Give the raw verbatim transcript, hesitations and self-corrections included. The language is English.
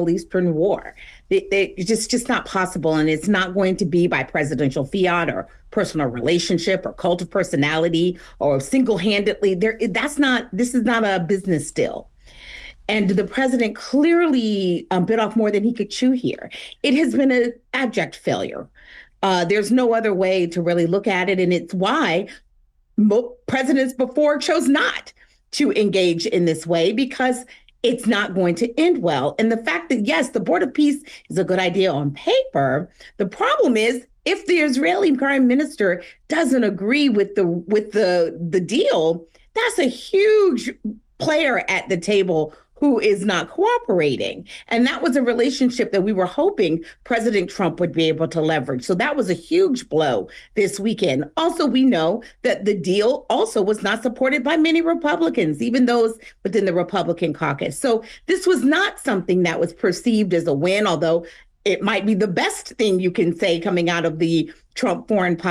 Middle Eastern war. It, it, it's just, just not possible. And it's not going to be by presidential fiat or personal relationship or cult of personality or single-handedly. There, that's not, this is not a business deal. And the president clearly um, bit off more than he could chew here. It has been an abject failure. Uh, there's no other way to really look at it. And it's why mo- presidents before chose not to engage in this way, because it's not going to end well. And the fact that, yes, the Board of Peace is a good idea on paper, the problem is if the Israeli prime minister doesn't agree with the with the, the deal, that's a huge player at the table who is not cooperating. And that was a relationship that we were hoping President Trump would be able to leverage. So that was a huge blow this weekend. Also, we know that the deal also was not supported by many Republicans, even those within the Republican caucus. So this was not something that was perceived as a win, although it might be the best thing you can say coming out of the Trump foreign policy